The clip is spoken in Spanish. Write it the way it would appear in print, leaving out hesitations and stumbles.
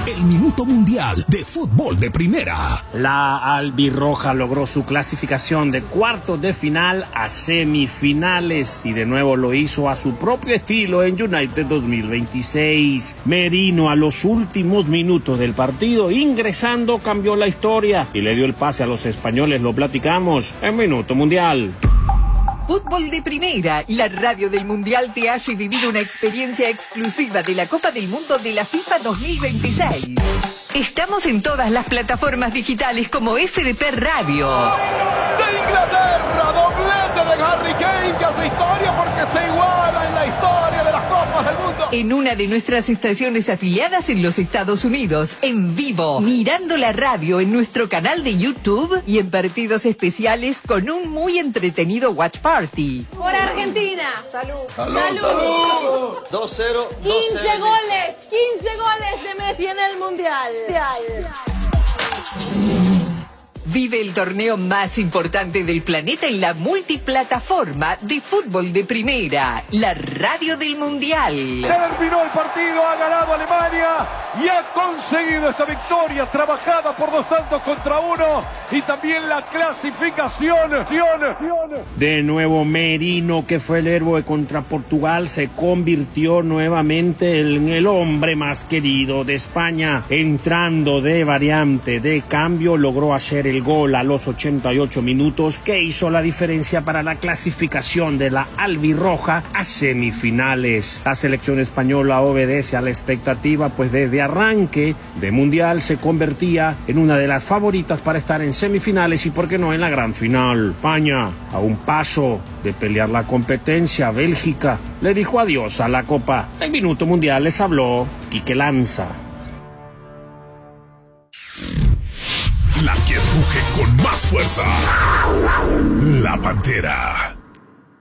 el Minuto Mundial de Fútbol de Primera. La albirroja logró su clasificación de cuartos de final a semifinales y de nuevo lo hizo a su propio estilo en United 2026. Merino, a los últimos minutos del partido, ingresando, cambió la historia y le dio el pase a los españoles. Lo platicamos en Minuto Mundial. Fútbol de Primera, la radio del Mundial te hace vivir una experiencia exclusiva de la Copa del Mundo de la FIFA 2026. Estamos en todas las plataformas digitales como FDP Radio. De Inglaterra, doblete de Harry Kane que hace historia porque se iguala en la historia de las Copas del Mundo. En una de nuestras estaciones afiliadas en los Estados Unidos, en vivo, mirando la radio en nuestro canal de YouTube y en partidos especiales con un muy entretenido watch party. Por Argentina. Salud. Salud. Salud. 2-0. 15 goles. 15 goles de Messi en el Mundial. Vive el torneo más importante del planeta en la multiplataforma de Fútbol de Primera, la radio del Mundial. Terminó el partido, ha ganado Alemania y ha conseguido esta victoria trabajada por 2-1 y también la clasificación. De nuevo Merino, que fue el héroe contra Portugal, se convirtió nuevamente en el hombre más querido de España. Entrando de variante de cambio, logró hacer el gol a los 88 minutos que hizo la diferencia para la clasificación de la albirroja a semifinales. La selección española obedece a la expectativa, pues desde arranque de Mundial se convertía en una de las favoritas para estar en semifinales y por qué no en la gran final. España, a un paso de pelear la competencia, Bélgica le dijo adiós a la Copa. En Minuto Mundial les habló Quique Lanza. La que ruge con más fuerza. La Pantera.